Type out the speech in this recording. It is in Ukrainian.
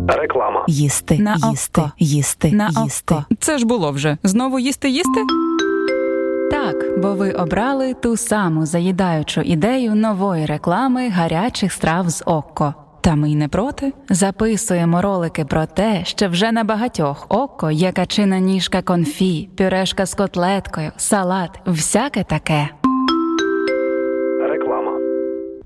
Реклама. Їсти, На їсти, око. їсти, На їсти. око. Це ж було вже. Знову їсти? Так, бо ви обрали ту саму заїдаючу ідею нової реклами гарячих страв з Окко. Та ми й не проти. Записуємо ролики про те, що вже на багатьох Окко є качина ніжка конфі, пюрешка з котлеткою, салат, всяке таке.